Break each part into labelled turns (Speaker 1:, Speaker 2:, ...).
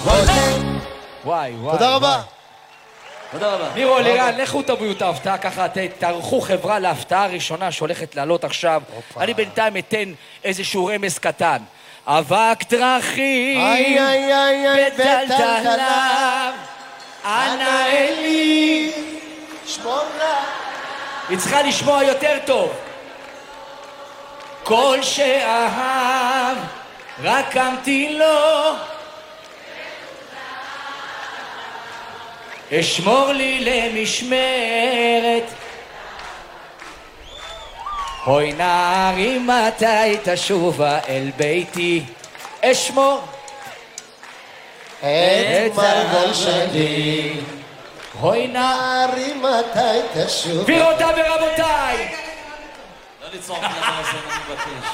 Speaker 1: וואי.
Speaker 2: תודה רבה.
Speaker 3: תודה רבה.
Speaker 1: נירו, לירן, לכו תביאו את ההפתעה, ככה תערכו חברה להפתעה הראשונה שהולכת לעלות עכשיו. אני בינתיים אתן איזשהו רמז קטן. אבק דרכים בטלטליו, אנא אלי
Speaker 2: שמור לה.
Speaker 1: היא צריכה לשמוע יותר טוב. כל שאהב רק אמתי לו, אשמור לי למשמרת. אוי נערי מתי תשובה אל ביתי, אשמור
Speaker 2: את מרגל שלי.
Speaker 1: אוי
Speaker 2: נערי מתי תשוב.
Speaker 1: גבירותיי ורבותיי,
Speaker 3: לא לצרוך לך לזה, אני מבקש.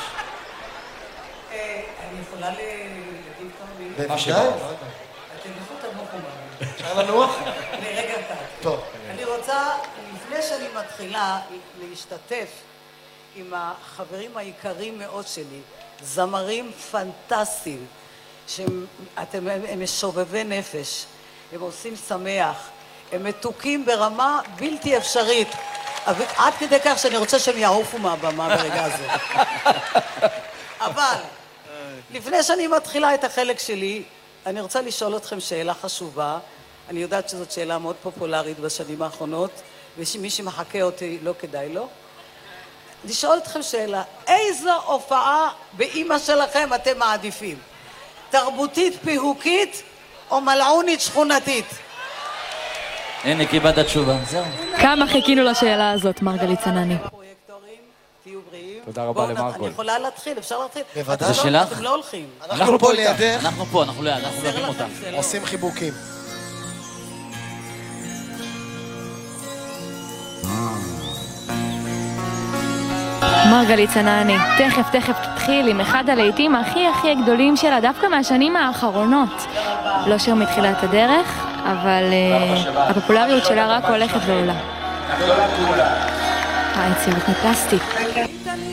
Speaker 4: אני יכולה להגיד כמה מילים?
Speaker 2: בוודאי.
Speaker 4: אתם יכולים תנוחו מה.
Speaker 2: אפשר לנוח?
Speaker 4: אני רגע קט.
Speaker 2: טוב.
Speaker 4: אני רוצה, לפני שאני מתחילה להשתתף עם החברים העיקריים מאוד שלי, זמרים פנטסטיים, הם משובבי נפש, הם עושים שמח, הם מתוקים ברמה בלתי אפשרית, עד כדי כך שאני רוצה שהם יעופו מהבמה ברגע הזה. אבל, לפני שאני מתחילה את החלק שלי, אני רוצה לשאול אתכם שאלה חשובה. אני יודעת שזאת שאלה מאוד פופולרית בשנים האחרונות, ומי שמחכה אותי לא כדאי לו. לשאול אתכם שאלה, איזו הופעה באמא שלכם אתם מעדיפים? תרבותית פיהוקית או מלעונית שכונתית?
Speaker 3: הנה, קיבלת התשובה. זהו.
Speaker 5: כמה חיכינו לשאלה הזאת, מרגלית צנני.
Speaker 4: פרויקטורים, תהיו בריאים.
Speaker 1: תודה רבה למרגול.
Speaker 4: אני יכולה להתחיל, אפשר להתחיל.
Speaker 2: בוודאי.
Speaker 3: זה שלך?
Speaker 4: אתם לא הולכים.
Speaker 2: אנחנו פה לידך.
Speaker 3: אנחנו פה, אנחנו ליד, אנחנו מלווים אותם.
Speaker 2: עושים חיבוקים.
Speaker 5: מרגלית צנני, תכף תתחיל עם אחד הלהיטים הכי גדולים שלה, דווקא מהשנים האחרונות. לא שיר מתחילת הדרך, אבל הפופולריות שלה רק הולכת ועולה. היציבות מפלסטיק.